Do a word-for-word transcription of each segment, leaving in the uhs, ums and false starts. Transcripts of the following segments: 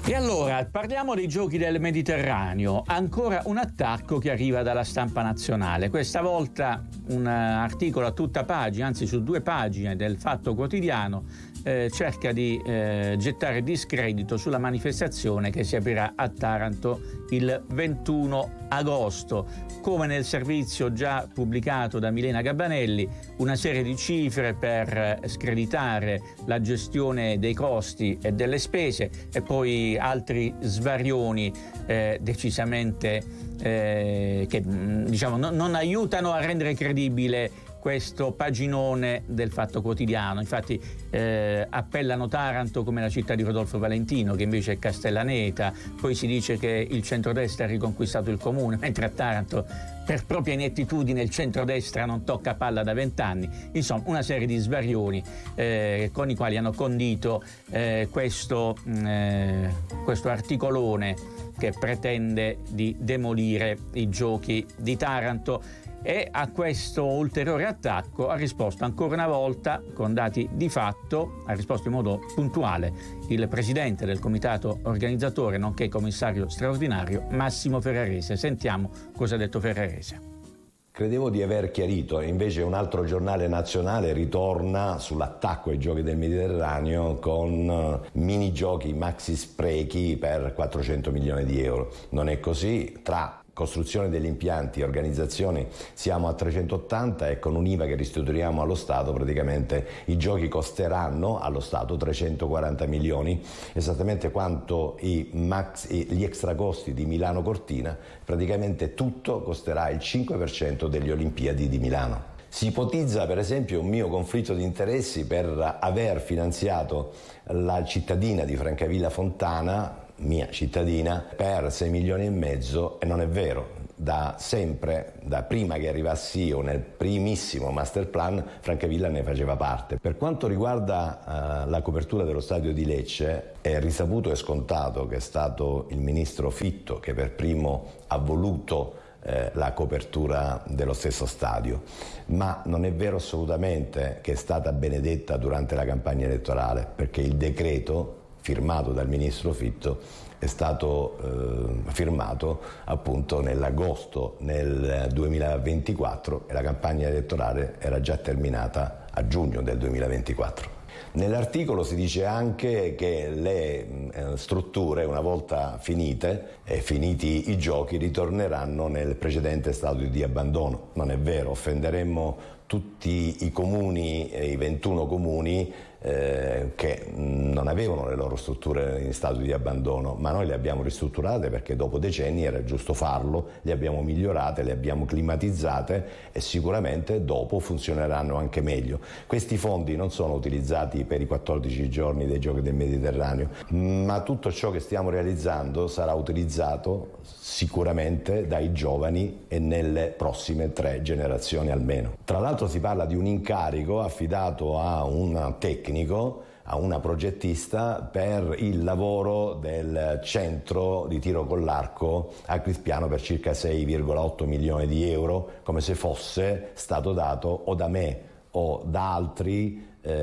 E allora parliamo dei giochi del Mediterraneo. Ancora un attacco che arriva dalla stampa nazionale. Questa volta un articolo a tutta pagina, anzi su due pagine del Fatto Quotidiano, eh, cerca di eh, gettare discredito sulla manifestazione che si aprirà a Taranto il ventuno agosto. Come nel servizio già pubblicato da Milena Gabbanelli, una serie di cifre per screditare la gestione dei costi e delle spese e poi altri svarioni eh, decisamente eh, che diciamo non, non aiutano a rendere credibile questo paginone del Fatto Quotidiano. Infatti eh, appellano Taranto come la città di Rodolfo Valentino, che invece è Castellaneta. Poi si dice che il centrodestra ha riconquistato il comune, mentre a Taranto per propria inettitudine il centrodestra non tocca palla da vent'anni. Insomma, una serie di svarioni eh, con i quali hanno condito eh, questo, eh, questo articolone che pretende di demolire i giochi di Taranto. E a questo ulteriore attacco ha risposto ancora una volta con dati di fatto, ha risposto in modo puntuale il presidente del comitato organizzatore nonché commissario straordinario Massimo Ferrarese. Sentiamo cosa ha detto Ferrarese. Credevo di aver chiarito, invece un altro giornale nazionale ritorna sull'attacco ai giochi del Mediterraneo con mini giochi maxi sprechi per quattrocento milioni di euro. Non è così. Tra costruzione degli impianti e organizzazioni siamo a trecentottanta e con un'I V A che restituiamo allo Stato praticamente i giochi costeranno allo Stato trecentoquaranta milioni, esattamente quanto i max, gli extracosti di Milano Cortina. Praticamente tutto costerà il cinque per cento delle Olimpiadi di Milano. Si ipotizza per esempio un mio conflitto di interessi per aver finanziato la cittadina di Francavilla Fontana, mia cittadina, per sei milioni e mezzo, e non è vero. Da sempre, da prima che arrivassi io nel primissimo master plan, Francavilla ne faceva parte. Per quanto riguarda uh, la copertura dello stadio di Lecce, è risaputo e scontato che è stato il ministro Fitto che per primo ha voluto eh, la copertura dello stesso stadio, ma non è vero assolutamente che è stata benedetta durante la campagna elettorale, perché il decreto firmato dal ministro Fitto è stato eh, firmato appunto nell'agosto nel duemilaventiquattro e la campagna elettorale era già terminata a giugno del duemilaventiquattro. Nell'articolo si dice anche che le eh, strutture, una volta finite e finiti i giochi, ritorneranno nel precedente stato di abbandono. Non è vero, offenderemmo tutti i comuni, i ventuno comuni eh, che non avevano le loro strutture in stato di abbandono, ma noi le abbiamo ristrutturate perché dopo decenni era giusto farlo, le abbiamo migliorate, le abbiamo climatizzate e sicuramente dopo funzioneranno anche meglio. Questi fondi non sono utilizzati per i quattordici giorni dei Giochi del Mediterraneo, ma tutto ciò che stiamo realizzando sarà utilizzato sicuramente dai giovani e nelle prossime tre generazioni almeno. Tra l'altro si parla di un incarico affidato a un tecnico, a una progettista per il lavoro del centro di tiro con l'arco a Crispiano per circa sei virgola otto milioni di euro, come se fosse stato dato o da me o da altri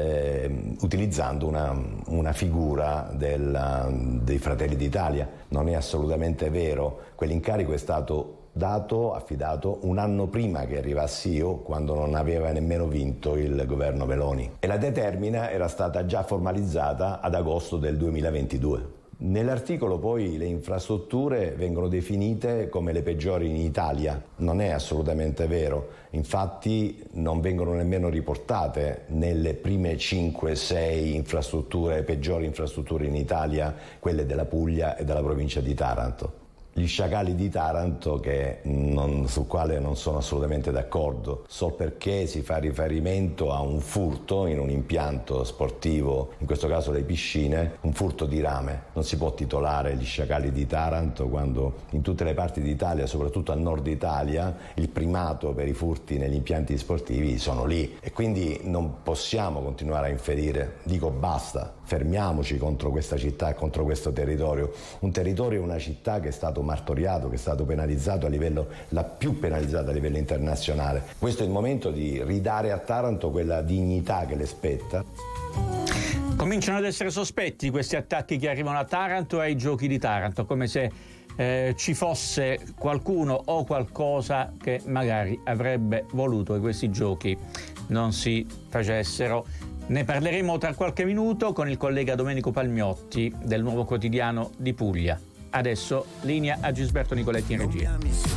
eh, utilizzando una, una figura del, dei Fratelli d'Italia. Non è assolutamente vero, quell'incarico è stato dato, affidato un anno prima che arrivassi io, quando non aveva nemmeno vinto il governo Meloni, e la determina era stata già formalizzata ad agosto del duemilaventidue. Nell'articolo poi le infrastrutture vengono definite come le peggiori in Italia. Non è assolutamente vero, infatti non vengono nemmeno riportate nelle prime cinque sei infrastrutture, peggiori infrastrutture in Italia, quelle della Puglia e della provincia di Taranto. Gli sciacalli di Taranto, che non, sul quale non sono assolutamente d'accordo, sol perché si fa riferimento a un furto in un impianto sportivo, in questo caso le piscine, un furto di rame. Non si può titolare gli sciacalli di Taranto quando in tutte le parti d'Italia, soprattutto a nord Italia, il primato per i furti negli impianti sportivi sono lì, e quindi non possiamo continuare a inferire. Dico basta, fermiamoci contro questa città e contro questo territorio, un territorio e una città che è stato martoriato, che è stato penalizzato a livello, la più penalizzata a livello internazionale. Questo è il momento di ridare a Taranto quella dignità che le spetta. Cominciano ad essere sospetti questi attacchi che arrivano a Taranto e ai giochi di Taranto, come se eh, ci fosse qualcuno o qualcosa che magari avrebbe voluto che questi giochi non si facessero. Ne parleremo tra qualche minuto con il collega Domenico Palmiotti del Nuovo Quotidiano di Puglia. Adesso linea a Gisberto Nicoletti in regia.